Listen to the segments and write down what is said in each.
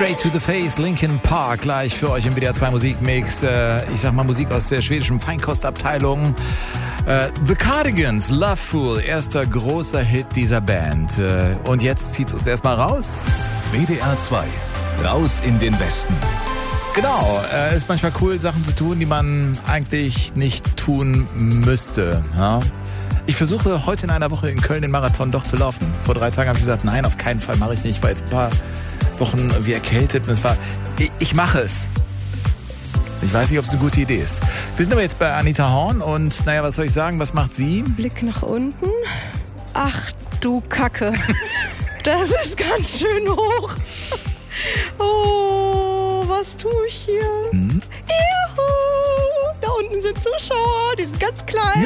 Straight to the Face, Linkin Park, gleich für euch im WDR 2 Musikmix. Ich sag mal Musik aus der schwedischen Feinkostabteilung. The Cardigans, Loveful, erster großer Hit dieser Band. Und jetzt zieht's uns erstmal raus. WDR 2, raus in den Westen. Genau, ist manchmal cool, Sachen zu tun, die man eigentlich nicht tun müsste. Ja? Ich versuche heute in einer Woche in Köln den Marathon doch zu laufen. Vor 3 Tagen habe ich gesagt, nein, auf keinen Fall mache ich nicht. Ich war jetzt ein paar Wochen wie erkältet und ich mache es. Ich weiß nicht, ob es eine gute Idee ist. Wir sind aber jetzt bei Anita Horn und naja, was soll ich sagen, was macht sie? Blick nach unten. Ach du Kacke. Das ist ganz schön hoch. Oh, was tue ich hier? Juhu, da unten sind Zuschauer, die sind ganz klein.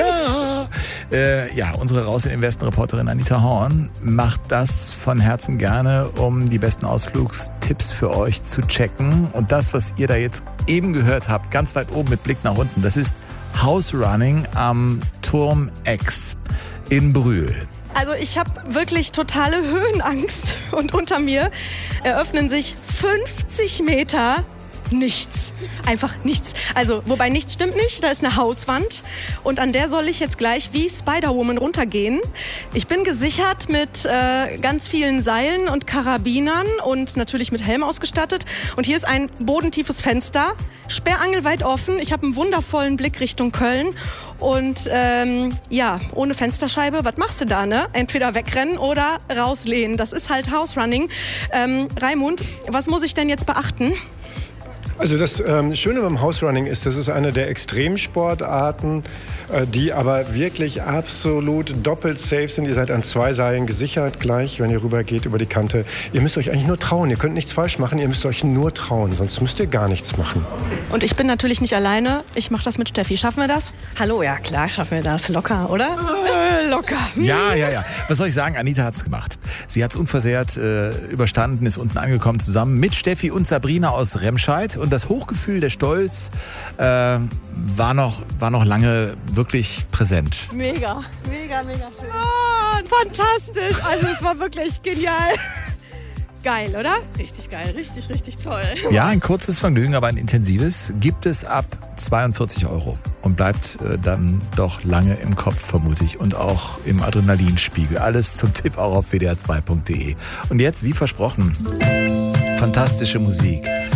Ja, unsere Raus in den Westen Reporterin Anita Horn macht das von Herzen gerne, um die besten Ausflugstipps für euch zu checken. Und das, was ihr da jetzt eben gehört habt, ganz weit oben mit Blick nach unten, das ist House Running am Turm X in Brühl. Also ich habe wirklich totale Höhenangst und unter mir eröffnen sich 50 Meter nichts. Einfach nichts. Also, wobei nichts stimmt nicht, da ist eine Hauswand und an der soll ich jetzt gleich wie Spider-Woman runtergehen. Ich bin gesichert mit ganz vielen Seilen und Karabinern und natürlich mit Helm ausgestattet. Und hier ist ein bodentiefes Fenster, sperrangelweit offen. Ich habe einen wundervollen Blick Richtung Köln. Und ja, ohne Fensterscheibe, was machst du da, ne? Entweder wegrennen oder rauslehnen. Das ist halt House Running. Raimund, was muss ich denn jetzt beachten? Also das Schöne beim House Running ist, das ist eine der Extremsportarten, die aber wirklich absolut doppelt safe sind. Ihr seid an 2 Seilen gesichert gleich, wenn ihr rüber geht über die Kante. Ihr müsst euch eigentlich nur trauen. Ihr könnt nichts falsch machen, ihr müsst euch nur trauen. Sonst müsst ihr gar nichts machen. Und ich bin natürlich nicht alleine. Ich mache das mit Steffi. Schaffen wir das? Hallo, ja klar, schaffen wir das. Locker, oder? Locker. Ja. Was soll ich sagen? Anita hat's gemacht. Sie hat's unversehrt überstanden, ist unten angekommen zusammen mit Steffi und Sabrina aus Remscheid. Und das Hochgefühl, der Stolz war noch lange wirklich präsent. Mega schön. Oh, fantastisch. Also es war wirklich genial. Geil, oder? Richtig geil, richtig toll. Ja, ein kurzes Vergnügen, aber ein intensives gibt es ab 42 € und bleibt dann doch lange im Kopf, vermute ich, und auch im Adrenalinspiegel. Alles zum Tipp auch auf wdr2.de. Und jetzt, wie versprochen, fantastische Musik.